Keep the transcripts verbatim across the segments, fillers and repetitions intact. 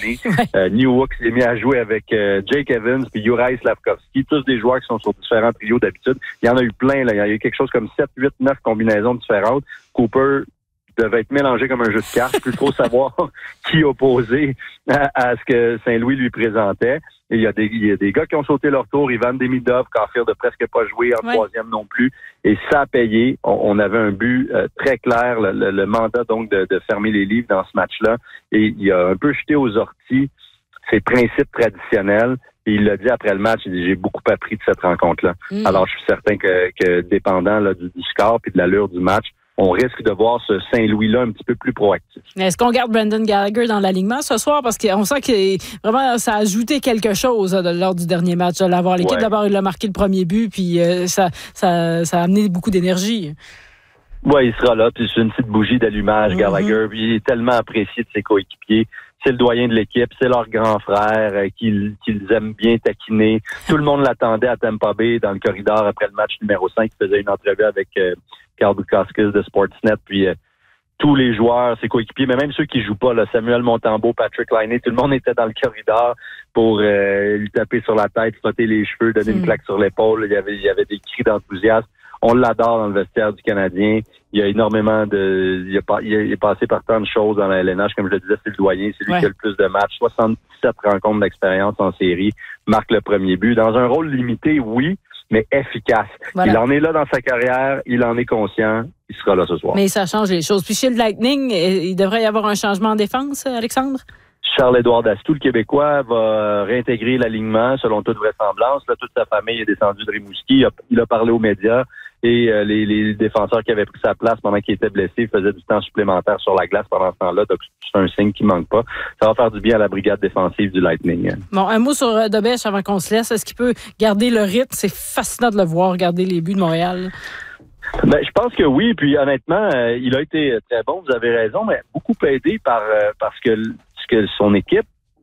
année. euh, Newhook s'est mis à jouer avec euh, Jake Evans puis Juraj Slafkovský, tous des joueurs qui sont sur différents trios d'habitude. Il y en a eu plein, là. Il y a eu quelque chose comme sept, huit, neuf combinaisons différentes. Cooper devait être mélangé comme un jeu de cartes, plus trop savoir qui opposait à, à ce que Saint-Louis lui présentait. Et il y a des, il y a des gars qui ont sauté leur tour, Ivan Demidov, Kafir de presque pas jouer en ouais. troisième non plus. Et ça a payé. On, on avait un but euh, très clair, le, le, le mandat donc de, de fermer les livres dans ce match-là. Et il a un peu jeté aux orties ses principes traditionnels. Et il l'a dit après le match, il dit, j'ai beaucoup appris de cette rencontre-là. Mm. Alors, je suis certain que, que dépendant là, du, du score et de l'allure du match, on risque de voir ce Saint-Louis-là un petit peu plus proactif. Est-ce qu'on garde Brendan Gallagher dans l'alignement ce soir? Parce qu'on sent que vraiment, ça a ajouté quelque chose là, lors du dernier match. De l'avoir. L'équipe, ouais. d'abord, il a marqué le premier but, puis euh, ça, ça, ça a amené beaucoup d'énergie. Oui, il sera là, puis c'est une petite bougie d'allumage, mm-hmm. Gallagher. Puis il est tellement apprécié de ses coéquipiers. C'est le doyen de l'équipe, c'est leur grand frère euh, qu'ils, qu'ils aiment bien taquiner. Tout le monde l'attendait à Tampa Bay dans le corridor après le match numéro cinq. Il faisait une entrevue avec euh, Carl Bukauskas de Sportsnet, puis euh, tous les joueurs, ses coéquipiers, mais même ceux qui jouent pas, là, Samuel Montembeault, Patrick Laine, tout le monde était dans le corridor pour euh, lui taper sur la tête, frotter les cheveux, donner mm. une claque sur l'épaule. Il y avait, il y avait des cris d'enthousiasme. On l'adore dans le vestiaire du Canadien. Il y a énormément de... Il, a, il est passé par tant de choses dans la L N H. Comme je le disais, c'est le doyen. C'est lui ouais. qui a le plus de matchs. soixante-dix-sept rencontres d'expérience en série. Marque le premier but. Dans un rôle limité, oui, mais efficace. Voilà. Il en est là dans sa carrière. Il en est conscient. Il sera là ce soir. Mais ça change les choses. Puis chez le Lightning, il devrait y avoir un changement en défense, Alexandre? Charles-Édouard Dastou, le Québécois, va réintégrer l'alignement selon toute vraisemblance. Là, toute sa famille est descendue de Rimouski. Il a, il a parlé aux médias et euh, les, les défenseurs qui avaient pris sa place pendant qu'il était blessé faisaient du temps supplémentaire sur la glace pendant ce temps-là. Donc, c'est un signe qui manque pas. Ça va faire du bien à la brigade défensive du Lightning. Bon, un mot sur euh, Dobèche avant qu'on se laisse. Est-ce qu'il peut garder le rythme? C'est fascinant de le voir garder les buts de Montréal. Ben, je pense que oui. Puis honnêtement, euh, il a été très bon. Vous avez raison, mais beaucoup aidé par euh, parce que ce que son équipe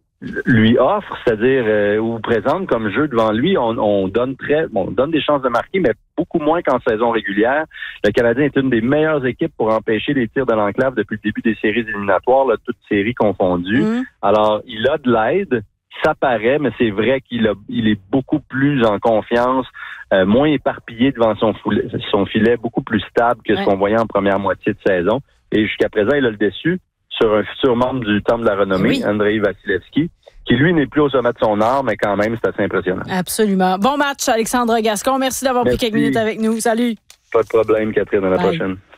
lui offre, c'est-à-dire euh, ou présente comme jeu devant lui, on, on donne très, bon, on donne des chances de marquer, mais beaucoup moins qu'en saison régulière. Le Canadien est une des meilleures équipes pour empêcher les tirs de l'enclave depuis le début des séries éliminatoires, là, toutes séries confondues. Mmh. Alors, il a de l'aide. Ça paraît, mais c'est vrai qu'il a, il est beaucoup plus en confiance, euh, moins éparpillé devant son, foulet, son filet, beaucoup plus stable que ouais. ce qu'on voyait en première moitié de saison. Et jusqu'à présent, il a le déçu sur un futur membre du Temple de la Renommée, oui. Andrei Vasilevski, qui lui n'est plus au sommet de son art, mais quand même, c'est assez impressionnant. Absolument. Bon match, Alexandre Gascon. Merci d'avoir Merci. pris quelques minutes avec nous. Salut. Pas de problème, Catherine. À la Bye. prochaine.